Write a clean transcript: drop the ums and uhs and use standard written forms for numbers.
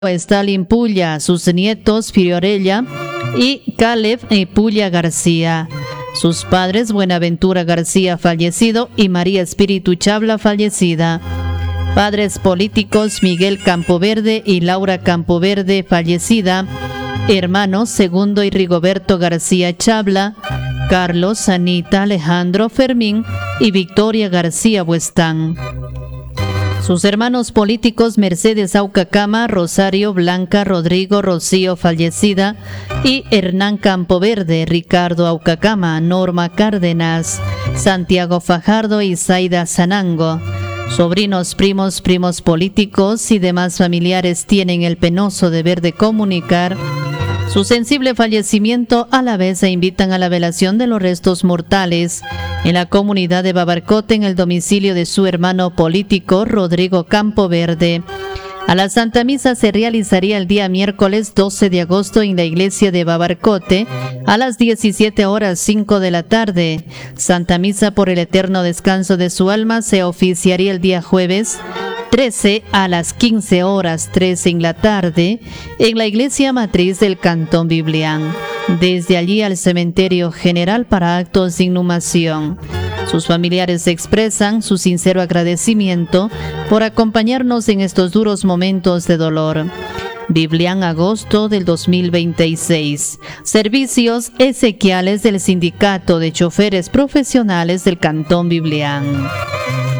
Stalin Pulla, sus nietos Fiorella y Caleb Pulla García. Sus padres Buenaventura García fallecido y María Espíritu Chabla fallecida. Padres políticos Miguel Campoverde y Laura Campoverde fallecida. Hermanos Segundo y Rigoberto García Chabla, Carlos, Anita, Alejandro, Fermín y Victoria García Buestán. Sus hermanos políticos Mercedes Aucacama, Rosario, Blanca, Rodrigo, Rocío fallecida y Hernán Campoverde, Ricardo Aucacama, Norma Cárdenas, Santiago Fajardo y Zaida Sanango. Sobrinos, primos, primos políticos y demás familiares tienen el penoso deber de comunicar su sensible fallecimiento a la vez e invitan a la velación de los restos mortales en la comunidad de Babarcote en el domicilio de su hermano político Rodrigo Campoverde. A la Santa Misa se realizaría el día miércoles 12 de agosto en la iglesia de Babarcote a las 17:05 de la tarde. Santa Misa por el eterno descanso de su alma se oficiaría el día jueves 13 a las 15:13 en la tarde en la iglesia matriz del Cantón Biblián. Desde allí al cementerio general para actos de inhumación. Sus familiares expresan su sincero agradecimiento por acompañarnos en estos duros momentos de dolor. Biblián, agosto del 2026. Servicios esequiales del Sindicato de Choferes Profesionales del Cantón Biblián.